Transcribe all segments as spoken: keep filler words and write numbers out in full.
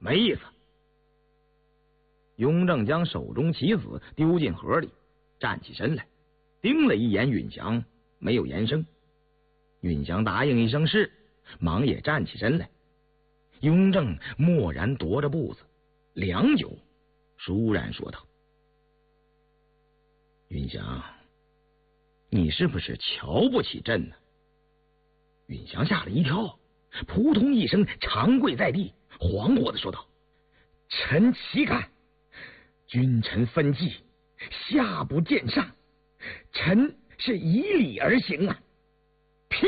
没意思。雍正将手中棋子丢进盒里，站起身来，盯了一眼允祥，没有言声。允祥答应一声是，忙也站起身来。雍正默然踱着步子，良久，倏然说道：“允祥，你是不是瞧不起朕呢？”允祥吓了一跳，扑通一声长跪在地，惶惑的说道：“臣岂敢！君臣分际，下不见上，臣是以礼而行啊！”呸！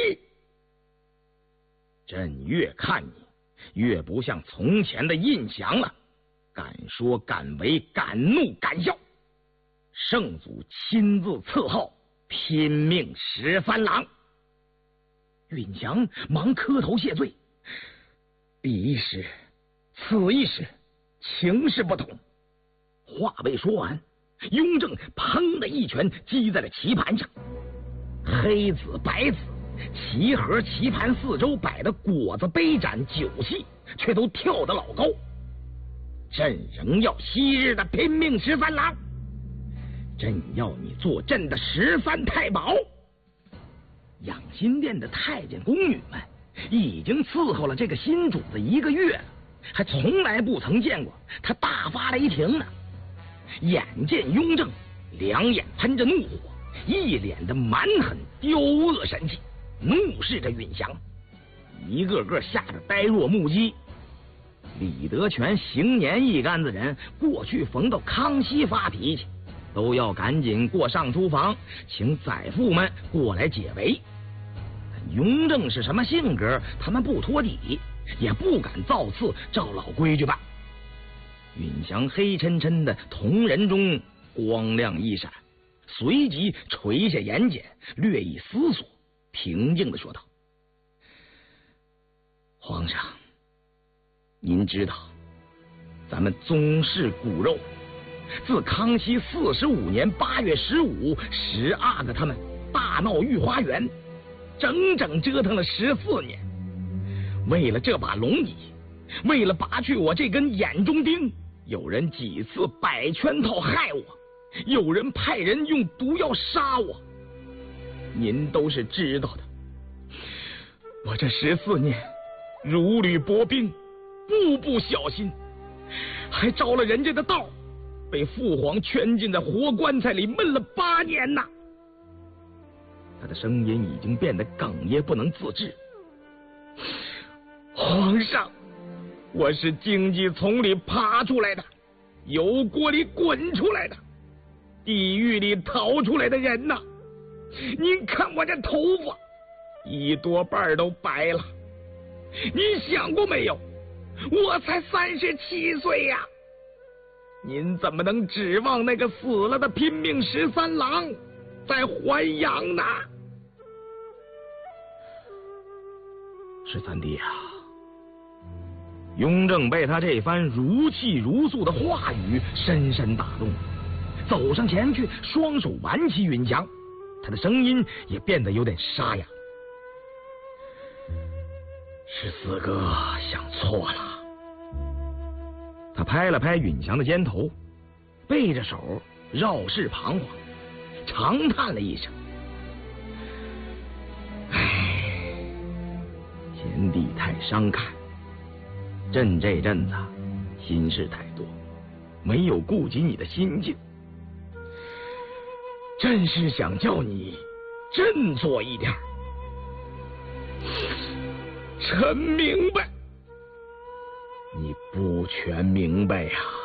朕越看你越不像从前的胤祥了，敢说敢为，敢怒敢笑。圣祖亲自赐号，拼命十三郎。允祥忙磕头谢罪：“彼一时，此一时，情势不同。”话未说完，雍正砰的一拳击在了棋盘上，黑子白子棋盒棋盘四周摆的果子杯盏酒器却都跳得老高。朕仍要昔日的拼命十三郎，朕要你做朕的十三太保。养心殿的太监宫女们已经伺候了这个新主子一个月了，还从来不曾见过他大发雷霆呢。眼见雍正两眼喷着怒火，一脸的蛮狠刁恶神气，怒视着允祥，一个个吓得呆若木鸡。李德全、邢年一干子人过去逢到康熙发脾气，都要赶紧过上书房，请宰父们过来解围。但雍正是什么性格，他们不托底，也不敢造次照老规矩办。允祥黑沉沉的瞳仁中光亮一闪，随即垂下眼睑，略一思索，平静的说道：“皇上，您知道咱们宗室骨肉自康熙四十五年八月十五，十阿哥他们大闹御花园，整整折腾了十四年。为了这把龙椅，为了拔去我这根眼中钉，有人几次摆圈套害我，有人派人用毒药杀我，您都是知道的。我这十四年如履薄冰，步步小心，还着了人家的道，被父皇圈进在活棺材里闷了八年呐。”他的声音已经变得哽咽不能自制。皇上，我是荆棘丛里爬出来的，油锅里滚出来的，地狱里逃出来的人呐！您看我这头发，一多半都白了。您想过没有？我才三十七岁呀！您怎么能指望那个死了的拼命十三郎再还阳呢？十三弟啊！雍正被他这番如泣如诉的话语深深打动，走上前去，双手挽起允祥，他的声音也变得有点沙哑：“十四哥想错了。”他拍了拍允祥的肩头，背着手绕势彷徨，长叹了一声：“唉，贤弟太伤感。朕这阵子心事太多，没有顾及你的心境。朕是想叫你振作一点。”“臣明白。”“你不全明白呀。